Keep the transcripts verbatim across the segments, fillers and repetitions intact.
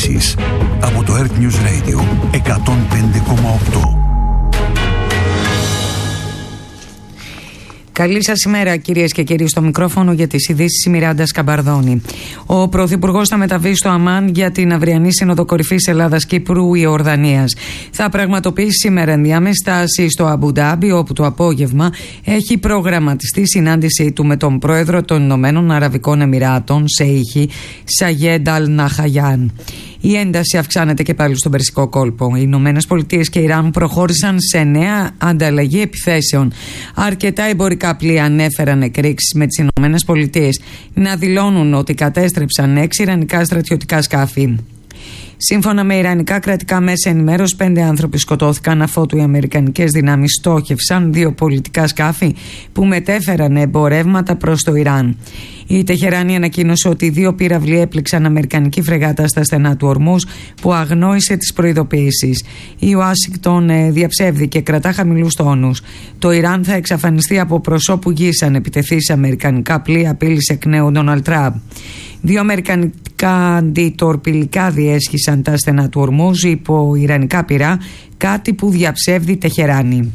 ειδήσεις από το Earth News Radio εκατόν πέντε κόμμα οκτώ. Καλή σας ημέρα, κυρίες και κύριοι. Στο μικρόφωνο για τις ειδήσεις η Μιράντα Σκαμπαρδόνη. Ο Πρωθυπουργός θα μεταβεί στο Αμάν για την αυριανή Σύνοδο Κορυφής Ελλάδας-Κύπρου-Ιορδανίας. Θα πραγματοποιήσει σήμερα ενδιάμεση στάση στο Αμπουντάμπι, όπου το απόγευμα έχει προγραμματιστεί συνάντησή του με τον Πρόεδρο των Ηνωμένων Αραβικών Εμιράτων, Σέιχη Σαγέντ Αλ Ναχαγιάν. Η ένταση αυξάνεται και πάλι στον Περσικό κόλπο. Οι Ηνωμένες Πολιτείες και Ιράν προχώρησαν σε νέα ανταλλαγή επιθέσεων. Αρκετά εμπορικά πλοία ανέφεραν εκρήξεις, με τις Ηνωμένες Πολιτείες να δηλώνουν ότι κατέστρεψαν έξι ιρανικά στρατιωτικά σκάφη. Σύμφωνα με ιρανικά κρατικά μέσα ενημέρωσης, πέντε άνθρωποι σκοτώθηκαν αφότου οι αμερικανικές δυνάμεις στόχευσαν δύο πολιτικά σκάφη που μετέφεραν εμπορεύματα προς το Ιράν. Η Τεχεράνη ανακοίνωσε ότι δύο πύραυλοι έπληξαν αμερικανική φρεγάτα στα στενά του Ορμούζ, που αγνόησε τις προειδοποιήσεις. Η Ουάσιγκτον διαψεύδει και κρατά χαμηλούς τόνους. Το Ιράν θα εξαφανιστεί από προσώπου γης αν επιτεθεί σε αμερικανικά πλοία, απείλησε εκ νέου ο Ντόναλντ Τραμπ. Δύο αμερικανικά αντιτορπιλικά διέσχισαν τα στενά του Ορμούζ υπό ιρανικά πυρά, κάτι που διαψεύδει η Τεχεράνη.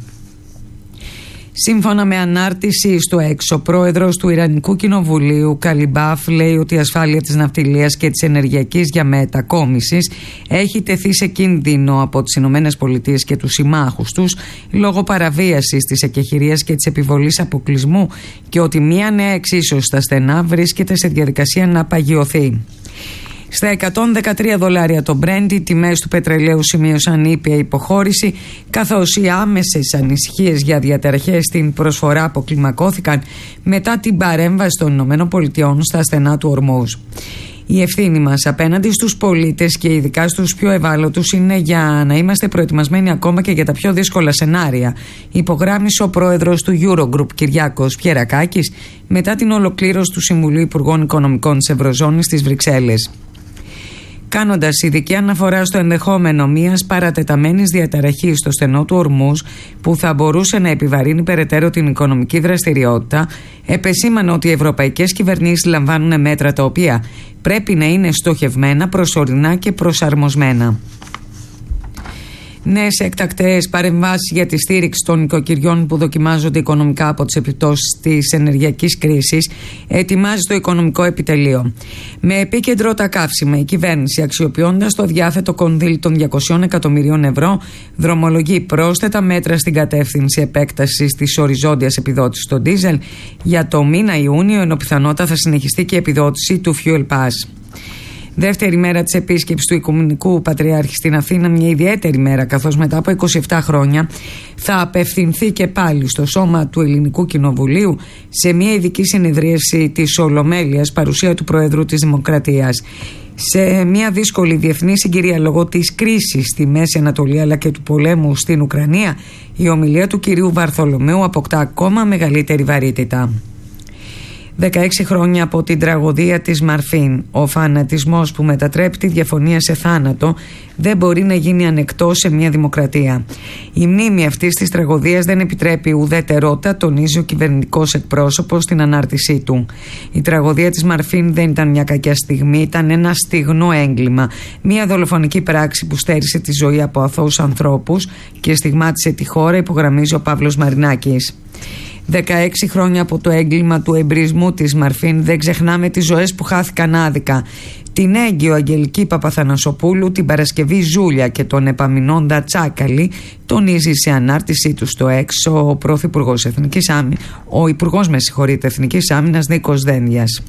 Σύμφωνα με ανάρτηση στο Έξω, πρόεδρος του Ιρανικού Κοινοβουλίου Καλιμπάφ λέει ότι η ασφάλεια της ναυτιλίας και της ενεργειακής διαμετακόμισης έχει τεθεί σε κίνδυνο από τις Ηνωμένες Πολιτείες και τους συμμάχους τους λόγω παραβίασης της εκεχηρίας και της επιβολής αποκλεισμού, και ότι μια νέα εξίσωση στα στενά βρίσκεται σε διαδικασία να παγιωθεί. Στα εκατόν δεκατρία δολάρια το Brent, οι τιμές του πετρελαίου σημείωσαν ήπια υποχώρηση, καθώς οι άμεσες ανησυχίες για διαταραχές στην προσφορά αποκλιμακώθηκαν μετά την παρέμβαση των ΗΠΑ στα στενά του Ορμούζ. Η ευθύνη μας απέναντι στους πολίτες και ειδικά στους πιο ευάλωτους είναι για να είμαστε προετοιμασμένοι ακόμα και για τα πιο δύσκολα σενάρια, υπογράμμισε ο πρόεδρος του Eurogroup Κυριάκος Πιερακάκης μετά την ολοκλήρωση του Συμβουλίου Υπουργών Οικονομικών της Ευρωζώνης στις Βρυξέλλες. Κάνοντας ειδική αναφορά στο ενδεχόμενο μιας παρατεταμένης διαταραχής στο στενό του Ορμούζ που θα μπορούσε να επιβαρύνει περαιτέρω την οικονομική δραστηριότητα, επεσήμανε ότι οι ευρωπαϊκές κυβερνήσεις λαμβάνουν μέτρα τα οποία πρέπει να είναι στοχευμένα, προσωρινά και προσαρμοσμένα. Νέες εκτακτές παρεμβάσεις για τη στήριξη των νοικοκυριών που δοκιμάζονται οικονομικά από τις επιπτώσεις της ενεργειακής κρίσης ετοιμάζει το Οικονομικό Επιτελείο. Με επίκεντρο τα καύσιμα, η κυβέρνηση, αξιοποιώντας το διάθετο κονδύλι των διακόσια εκατομμυρίων ευρώ, δρομολογεί πρόσθετα μέτρα στην κατεύθυνση επέκτασης της οριζόντιας επιδότησης στο ντίζελ για το μήνα Ιούνιο, ενώ πιθανότατα θα συνεχιστεί και η επιδότηση του Fuel Pass. Δεύτερη μέρα της επίσκεψης του Οικουμενικού Πατριάρχη στην Αθήνα, μια ιδιαίτερη μέρα, καθώς μετά από είκοσι επτά χρόνια θα απευθυνθεί και πάλι στο σώμα του Ελληνικού Κοινοβουλίου σε μια ειδική συνεδρίαση της Ολομέλειας, παρουσία του Προέδρου της Δημοκρατίας. Σε μια δύσκολη διεθνή συγκυρία λόγω της κρίσης στη Μέση Ανατολή αλλά και του πολέμου στην Ουκρανία, η ομιλία του κυρίου Βαρθολομαίου αποκτά ακόμα μεγαλύτερη βαρύτητα. δεκαέξι χρόνια από την τραγωδία της Μαρφίν, ο φανατισμός που μετατρέπει τη διαφωνία σε θάνατο δεν μπορεί να γίνει ανεκτό σε μια δημοκρατία. Η μνήμη αυτής της τραγωδίας δεν επιτρέπει ουδετερότητα, τονίζει ο κυβερνητικός εκπρόσωπος στην ανάρτησή του. Η τραγωδία της Μαρφίν δεν ήταν μια κακιά στιγμή, ήταν ένα στιγνό έγκλημα. Μια δολοφονική πράξη που στέρισε τη ζωή από αθώους ανθρώπους και στιγμάτισε τη χώρα, υπογραμμίζει ο Παύλος Μαρινάκης. δεκαέξι χρόνια από το έγκλημα του εμπρισμού της Μαρφίν, δεν ξεχνάμε τις ζωές που χάθηκαν άδικα. Την έγκυο Αγγελική Παπαθανασοπούλου, την Παρασκευή Ζούλια και τον επαμεινόντα Τσάκαλη, τονίζει σε ανάρτησή του στο Έξω ο Πρωθυπουργός Εθνικής Άμυνας, ο Υπουργός με συγχωρείτε, Εθνικής Άμυνας Νίκος Δένδιας.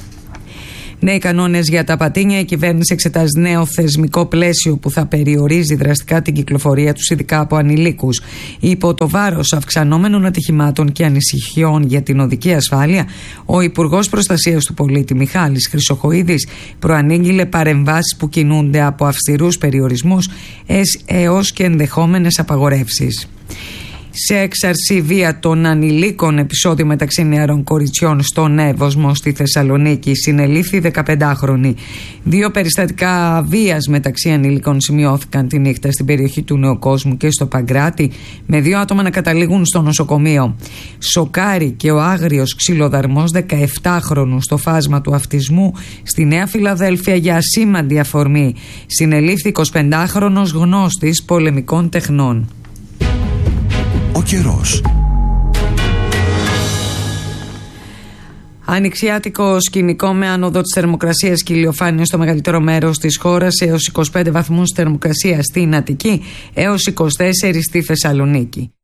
Νέοι κανόνες για τα πατίνια. Η κυβέρνηση εξετάζει νέο θεσμικό πλαίσιο που θα περιορίζει δραστικά την κυκλοφορία τους, ειδικά από ανηλίκους. Υπό το βάρος αυξανόμενων ατυχημάτων και ανησυχιών για την οδική ασφάλεια, ο Υπουργός Προστασίας του Πολίτη Μιχάλης Χρυσοχοΐδης προανήγγειλε παρεμβάσεις που κινούνται από αυστηρούς περιορισμούς έως και ενδεχόμενες απαγορεύσεις. Σε έξαρση βία των ανηλίκων, επεισόδιο μεταξύ νεαρών κοριτσιών στον Εύωσμο στη Θεσσαλονίκη, συνελήφθη δεκαπεντάχρονη. Δύο περιστατικά βίας μεταξύ ανηλίκων σημειώθηκαν τη νύχτα στην περιοχή του Νεοκόσμου και στο Παγκράτη, με δύο άτομα να καταλήγουν στο νοσοκομείο. Σοκάρι και ο άγριος ξυλοδαρμός δεκαεπτάχρονου στο φάσμα του αυτισμού στη Νέα Φιλαδέλφια για ασήμαντη αφορμή. Συνελήφθη εικοσιπεντάχρονος γνώστης πολεμικών τεχνών. Ο καιρός. Ανοιξιάτικο σκηνικό με άνοδο της θερμοκρασίας και ηλιοφάνεια στο μεγαλύτερο μέρος της χώρας, έως είκοσι πέντε βαθμούς θερμοκρασία στην Αττική, έως είκοσι τέσσερα στη Θεσσαλονίκη.